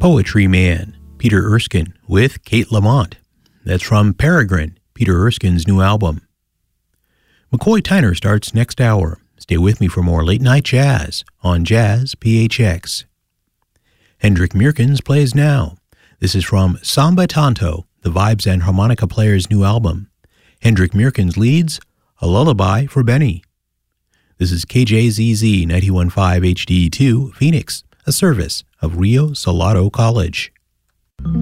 Poetry Man, Peter Erskine, with Kate Lamont. That's from Peregrine, Peter Erskine's new album. McCoy Tyner starts next hour. Stay with me for more late-night jazz on Jazz PHX. Hendrik Meerkens plays now. This is from Samba Tanto, the Vibes and Harmonica Player's new album. Hendrik Meerkens leads A Lullaby for Benny. This is KJZZ 91.5 HD2, Phoenix, a service of Rio Salado College.